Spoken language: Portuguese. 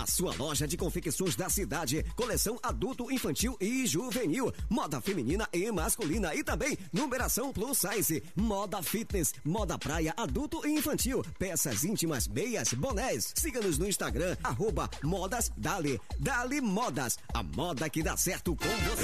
a sua loja de confecções da cidade. Coleção adulto, infantil e juvenil. Moda feminina e masculina e também numeração plus size. Moda fitness, moda praia, adulto e infantil. Peças íntimas, meias, bonés. Siga-nos no Instagram, @modasdali. Dali Modas, a moda que dá certo com você.